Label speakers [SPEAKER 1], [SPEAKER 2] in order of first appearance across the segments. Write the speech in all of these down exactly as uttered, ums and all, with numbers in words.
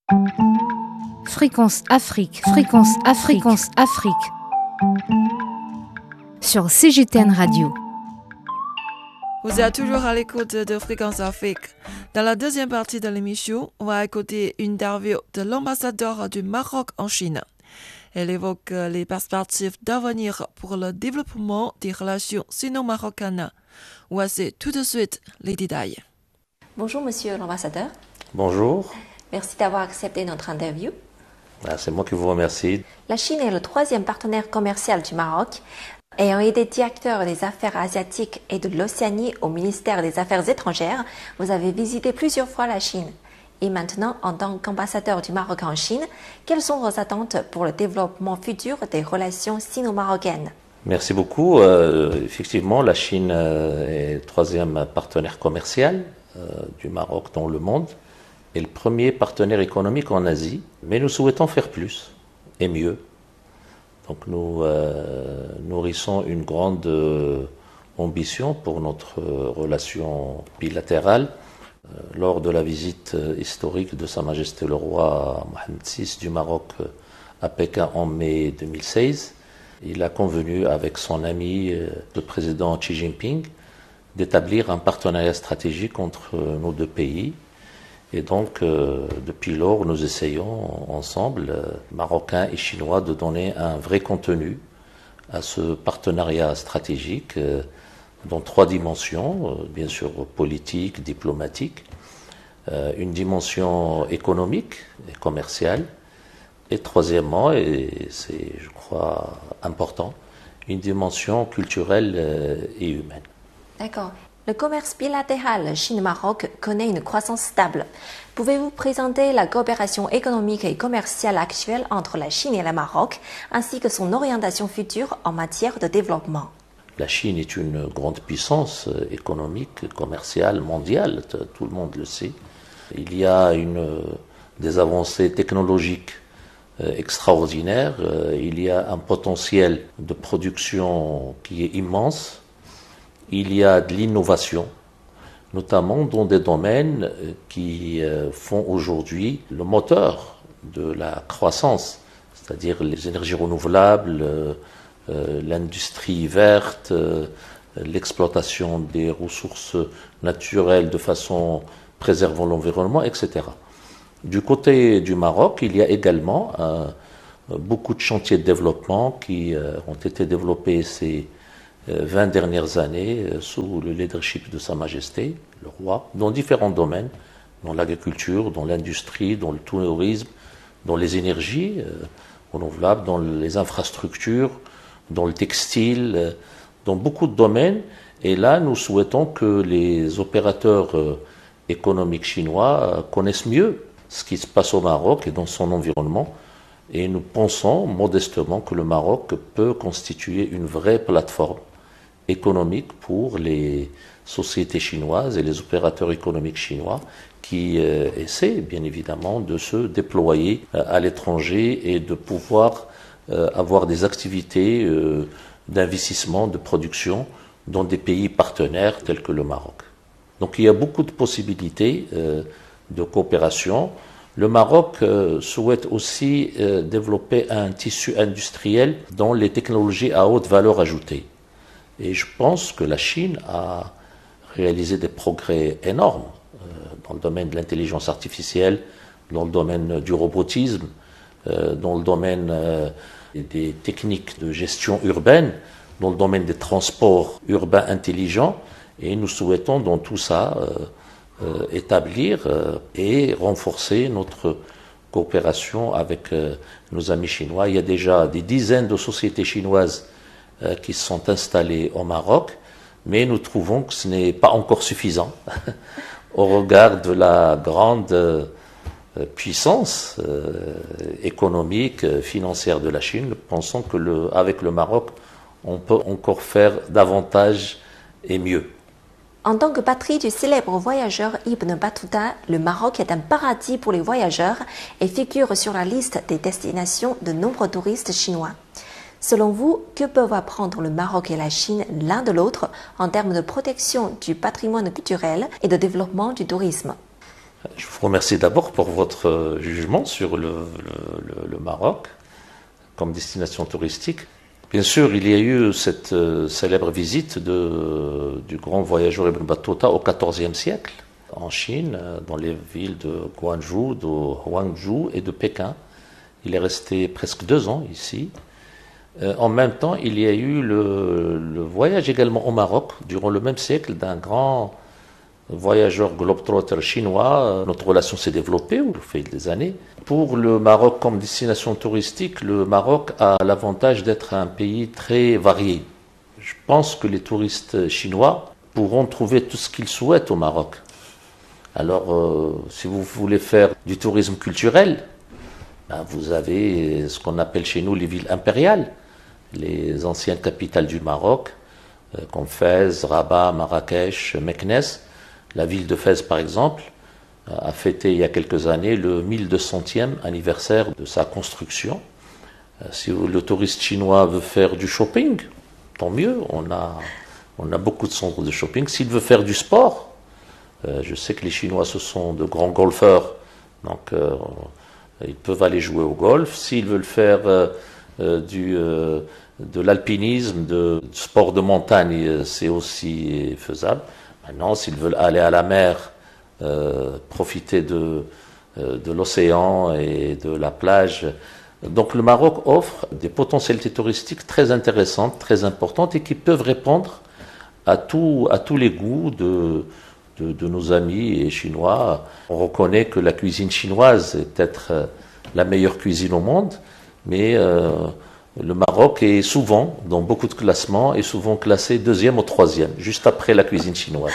[SPEAKER 1] Fréquence Afrique, fréquence Afrique, fréquence Afrique. Sur C G T N Radio.
[SPEAKER 2] Vous êtes toujours à l'écoute de Fréquence Afrique. Dans la deuxième partie de l'émission, on va écouter une interview de l'ambassadeur du Maroc en Chine. Elle évoque les perspectives d'avenir pour le développement des relations sino-marocaines. Voici tout de suite les détails.
[SPEAKER 3] Bonjour monsieur l'ambassadeur.
[SPEAKER 4] Bonjour.
[SPEAKER 3] Merci d'avoir accepté notre interview.
[SPEAKER 4] Ah, c'est moi qui vous remercie.
[SPEAKER 3] La Chine est le troisième partenaire commercial du Maroc. Ayant été directeur des affaires asiatiques et de l'Océanie au ministère des Affaires étrangères, vous avez visité plusieurs fois la Chine. Et maintenant, en tant qu'ambassadeur du Maroc en Chine, quelles sont vos attentes pour le développement futur des relations sino-marocaines ?
[SPEAKER 4] Merci beaucoup. Euh, effectivement, la Chine euh, est le troisième partenaire commercial euh, du Maroc dans le monde et le premier partenaire économique en Asie. Mais nous souhaitons faire plus et mieux. Donc nous euh, nourrissons une grande euh, ambition pour notre euh, relation bilatérale. Euh, lors de la visite euh, historique de Sa Majesté le roi Mohammed six du Maroc euh, à Pékin en mai deux mille seize, il a convenu avec son ami, euh, le président Xi Jinping, d'établir un partenariat stratégique entre euh, nos deux pays. Et donc, euh, depuis lors, nous essayons ensemble, euh, Marocains et Chinois, de donner un vrai contenu à ce partenariat stratégique euh, dans trois dimensions, euh, bien sûr politique, diplomatique, euh, une dimension économique et commerciale, et troisièmement, et c'est, je crois, important, une dimension culturelle euh, et humaine.
[SPEAKER 3] D'accord. Le commerce bilatéral Chine-Maroc connaît une croissance stable. Pouvez-vous présenter la coopération économique et commerciale actuelle entre la Chine et le Maroc, ainsi que son orientation future en matière de développement ?
[SPEAKER 4] La Chine est une grande puissance économique, commerciale, mondiale, tout le monde le sait. Il y a une, des avancées technologiques extraordinaires, il y a un potentiel de production qui est immense. Il y a de l'innovation, notamment dans des domaines qui font aujourd'hui le moteur de la croissance, c'est-à-dire les énergies renouvelables, l'industrie verte, l'exploitation des ressources naturelles de façon préservant l'environnement, et cetera. Du côté du Maroc, il y a également beaucoup de chantiers de développement qui ont été développés ces vingt dernières années sous le leadership de Sa Majesté, le roi, dans différents domaines, dans l'agriculture, dans l'industrie, dans le tourisme, dans les énergies euh, renouvelables, dans les infrastructures, dans le textile, euh, dans beaucoup de domaines. Et là, nous souhaitons que les opérateurs euh, économiques chinois euh, connaissent mieux ce qui se passe au Maroc et dans son environnement. Et nous pensons modestement que le Maroc peut constituer une vraie plateforme économique pour les sociétés chinoises et les opérateurs économiques chinois qui euh, essaient bien évidemment de se déployer euh, à l'étranger et de pouvoir euh, avoir des activités euh, d'investissement, de production dans des pays partenaires tels que le Maroc. Donc il y a beaucoup de possibilités euh, de coopération. Le Maroc euh, souhaite aussi euh, développer un tissu industriel dans les technologies à haute valeur ajoutée. Et je pense que la Chine a réalisé des progrès énormes euh, dans le domaine de l'intelligence artificielle, dans le domaine du robotisme, euh, dans le domaine euh, des techniques de gestion urbaine, dans le domaine des transports urbains intelligents. Et nous souhaitons dans tout ça euh, euh, établir euh, et renforcer notre coopération avec euh, nos amis chinois. Il y a déjà des dizaines de sociétés chinoises qui sont installés au Maroc, mais nous trouvons que ce n'est pas encore suffisant au regard de la grande euh, puissance euh, économique, financière de la Chine. Nous pensons que le, avec le Maroc, on peut encore faire davantage et mieux.
[SPEAKER 3] En tant que patrie du célèbre voyageur Ibn Battuta, le Maroc est un paradis pour les voyageurs et figure sur la liste des destinations de nombreux touristes chinois. Selon vous, que peuvent apprendre le Maroc et la Chine l'un de l'autre en termes de protection du patrimoine culturel et de développement du tourisme ?
[SPEAKER 4] Je vous remercie d'abord pour votre jugement sur le, le, le Maroc comme destination touristique. Bien sûr, il y a eu cette euh, célèbre visite de, du grand voyageur Ibn Battuta au quatorzième siècle en Chine, dans les villes de Guangzhou, de Huangzhou et de Pékin. Il est resté presque deux ans ici. Euh, en même temps, il y a eu le, le voyage également au Maroc, durant le même siècle, d'un grand voyageur globetrotter chinois. Notre relation s'est développée au fil des années. Pour le Maroc comme destination touristique, le Maroc a l'avantage d'être un pays très varié. Je pense que les touristes chinois pourront trouver tout ce qu'ils souhaitent au Maroc. Alors, euh, si vous voulez faire du tourisme culturel, ben vous avez ce qu'on appelle chez nous les villes impériales, les anciennes capitales du Maroc, euh, comme Fès, Rabat, Marrakech, Meknès. La ville de Fès, par exemple, a fêté il y a quelques années le mille deux centième anniversaire de sa construction. Si le touriste chinois veut faire du shopping, tant mieux, on a, on a beaucoup de centres de shopping. S'il veut faire du sport, euh, je sais que les Chinois, ce sont de grands golfeurs, donc euh, ils peuvent aller jouer au golf. S'ils veulent faire euh, euh, du, euh, de l'alpinisme, de, de sport de montagne, c'est aussi faisable. Maintenant, s'ils veulent aller à la mer, Euh, profiter de, euh, de l'océan et de la plage. Donc le Maroc offre des potentialités touristiques très intéressantes, très importantes et qui peuvent répondre à, tout, à tous les goûts de, de, de nos amis chinois. On reconnaît que la cuisine chinoise est peut-être la meilleure cuisine au monde, mais euh, le Maroc est souvent, dans beaucoup de classements, est souvent classé deuxième ou troisième, juste après la cuisine chinoise.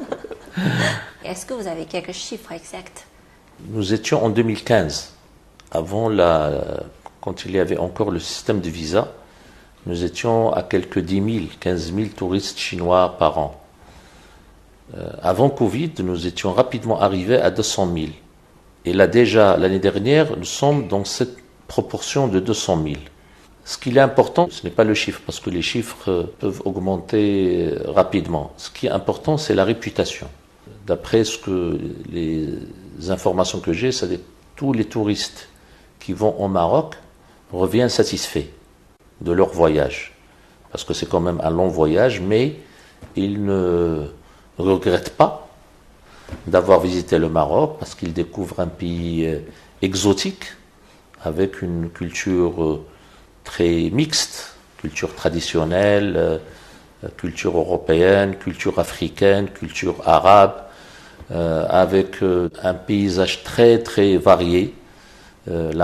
[SPEAKER 3] Est-ce que vous avez quelques chiffres exacts?
[SPEAKER 4] Nous étions en deux mille quinze, avant la, quand il y avait encore le système de visa, nous étions à quelques dix mille, quinze mille touristes chinois par an. Euh, avant Covid, nous étions rapidement arrivés à deux cent mille. Et là déjà, l'année dernière, nous sommes dans cette proportion de deux cent mille. Ce qui est important, ce n'est pas le chiffre, parce que les chiffres peuvent augmenter rapidement. Ce qui est important, c'est la réputation. D'après ce que les informations que j'ai, c'est que tous les touristes qui vont au Maroc reviennent satisfaits de leur voyage. Parce que c'est quand même un long voyage, mais ils ne regrettent pas d'avoir visité le Maroc, parce qu'ils découvrent un pays exotique, avec une culture très mixte, culture traditionnelle, culture européenne, culture africaine, culture arabe, euh, avec euh, un paysage très très varié. Euh,